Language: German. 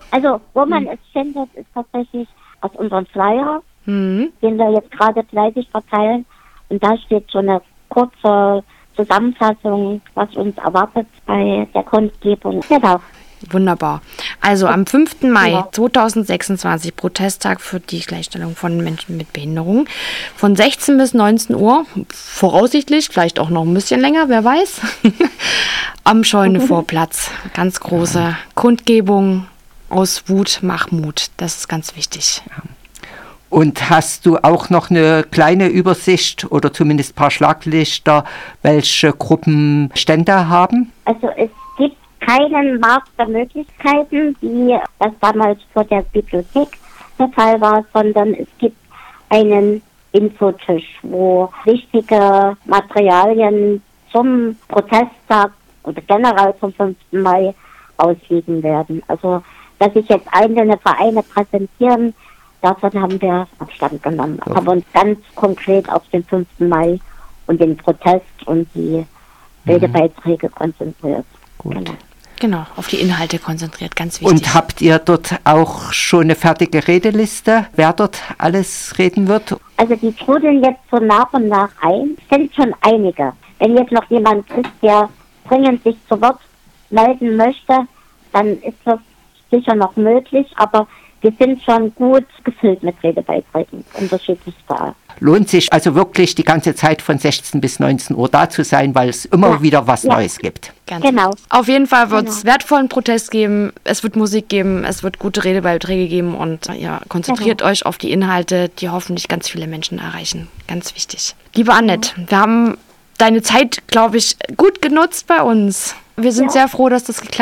Also, wo man es findet, ist tatsächlich aus unserem Flyer, den wir jetzt gerade fleißig verteilen. Und da steht so eine kurze Zusammenfassung, was uns erwartet bei der Kundgebung. Genau. Wunderbar. Also am 5. Mai 2026, Protesttag für die Gleichstellung von Menschen mit Behinderung, von 16 bis 19 Uhr, voraussichtlich, vielleicht auch noch ein bisschen länger, wer weiß, am Scheunevorplatz. Ganz große Kundgebung aus Wut, mach Mut. Das ist ganz wichtig. Und hast du auch noch eine kleine Übersicht oder zumindest ein paar Schlaglichter, welche Gruppen Stände haben? Also es gibt keinen Markt der Möglichkeiten, wie das damals vor der Bibliothek der Fall war, sondern es gibt einen Infotisch, wo wichtige Materialien zum Protesttag oder generell zum 5. Mai ausliegen werden. Also, dass sich jetzt einzelne Vereine präsentieren, davon haben wir Abstand genommen. Ja. Haben uns ganz konkret auf den 5. Mai und den Protest und die Redebeiträge konzentriert. Gut. Genau, auf die Inhalte konzentriert, ganz wichtig. Und habt ihr dort auch schon eine fertige Redeliste, wer dort alles reden wird? Also die trudeln jetzt so nach und nach ein. Es sind schon einige. Wenn jetzt noch jemand ist, der dringend sich zu Wort melden möchte, dann ist das sicher noch möglich, aber wir sind schon gut gefüllt mit Redebeiträgen, unterschiedlichster Art. Lohnt sich also wirklich die ganze Zeit von 16 bis 19 Uhr da zu sein, weil es immer wieder was Neues gibt. Genau. Auf jeden Fall wird es wertvollen Protest geben, es wird Musik geben, es wird gute Redebeiträge geben und ja, konzentriert euch auf die Inhalte, die hoffentlich ganz viele Menschen erreichen. Ganz wichtig. Liebe Annette, wir haben deine Zeit, glaube ich, gut genutzt bei uns. Wir sind sehr froh, dass das geklappt hat.